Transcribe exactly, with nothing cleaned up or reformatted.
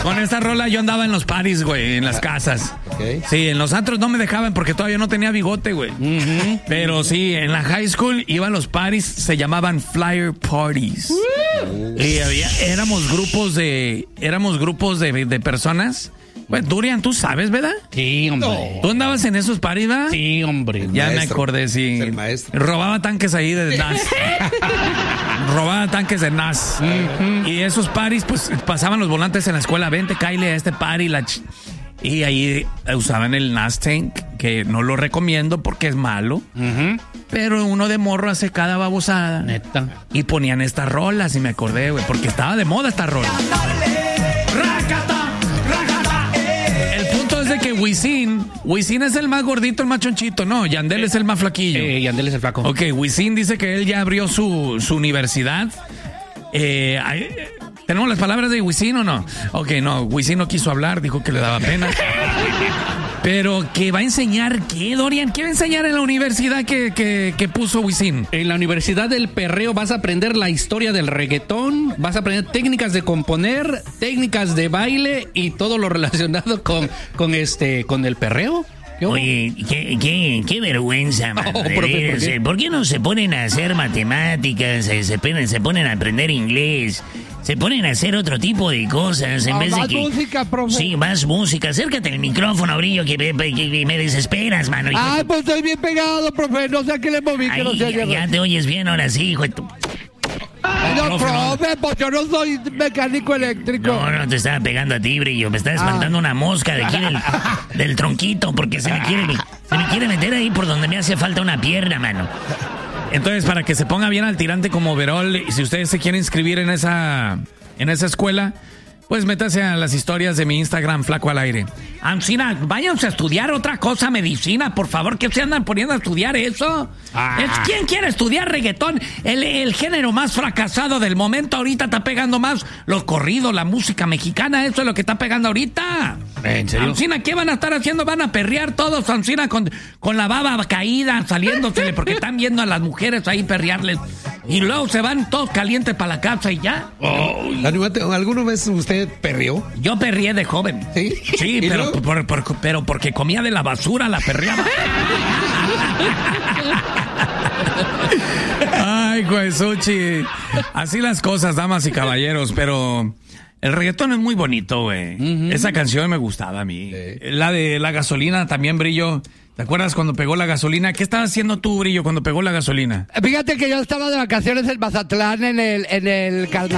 Con esta rola yo andaba en los parties, güey, en las casas. Okay. Sí, en los antros no me dejaban porque todavía no tenía bigote, güey. Uh-huh. Pero sí, en la high school iban los parties, se llamaban flyer parties. Uh-huh. Y había, éramos grupos de, éramos grupos de, de personas. Bueno, Durian, ¿tú sabes, verdad? Sí, hombre. No. ¿Tú andabas en esos parties, verdad? Sí, hombre. El ya maestro. Me acordé, sí. El maestro. Robaba tanques ahí de N A S. Robaba tanques de N A S. Uh-huh. Y esos parties, pues, pasaban los volantes en la escuela. Vente, Kyle, a este party. La ch- y ahí usaban el N A S tank, que no lo recomiendo porque es malo. Uh-huh. Pero uno de morro hace cada babosada. Neta. Y ponían estas rolas, y me acordé, güey, porque estaba de moda esta rola. Que Wisin, Wisin es el más gordito, el más chonchito, no, Yandel eh, es el más flaquillo. Eh, Yandel es el flaco. Ok, Wisin dice que él ya abrió su, su universidad. Eh, hay, ¿Tenemos las palabras de Wisin o no? Ok, no, Wisin no quiso hablar, dijo que le daba pena. Pero que va a enseñar, ¿qué, Dorian? ¿Qué va a enseñar en la universidad que, que, que puso Wisin? En la Universidad del Perreo vas a aprender la historia del reggaetón, vas a aprender técnicas de componer, técnicas de baile y todo lo relacionado con, con este, con el perreo. Oye, qué, qué, qué vergüenza, man. Oh, profe, ¿por qué? ¿Por qué no se ponen a hacer matemáticas, se, se, ponen, se ponen a aprender inglés, se ponen a hacer otro tipo de cosas en ah, vez de más que... música, profe. Sí, más música. Acércate al micrófono, Brillo, que me, que me desesperas, mano. Ay, pues estoy bien pegado, profe. No sé a qué le moví, que Ay, no sé. Ya, ya te oyes bien ahora sí, hijo de tu... No, profe, pues yo no soy mecánico eléctrico. No, no te estaba pegando a ti, Brillo. Me está espantando ah. una mosca de aquí del, del tronquito porque se me quiere se me quiere meter ahí por donde me hace falta una pierna, mano. Entonces, para que se ponga bien al tirante como Verol, si ustedes se quieren inscribir en esa, en esa escuela, pues métase a las historias de mi Instagram, Flaco al Aire. Ancina, váyanse a estudiar otra cosa, medicina, por favor, ¿qué se andan poniendo a estudiar eso? Ah. Es, ¿quién quiere estudiar reggaetón? El, el género más fracasado del momento ahorita está pegando más los corridos, la música mexicana, eso es lo que está pegando ahorita. ¿En serio? Ancina, ¿qué van a estar haciendo? Van a perrear todos, Ancina, con, con la baba caída, saliéndosele, porque están viendo a las mujeres ahí perrearles. Y luego se van todos calientes para la casa y ya. Oh, ¿alguna vez usted perreó? Yo perreé de joven. Sí. Sí, pero, por, por, pero porque comía de la basura, la perreaba. Ay, Juesuchi. Así las cosas, damas y caballeros, pero el reggaetón es muy bonito, güey. Uh-huh. Esa canción me gustaba a mí. Sí. La de la gasolina también, Brillo. ¿Te acuerdas cuando pegó la gasolina? ¿Qué estabas haciendo tú, Brillo, cuando pegó la gasolina? Fíjate que yo estaba de vacaciones en Mazatlán en el, en el carnaval.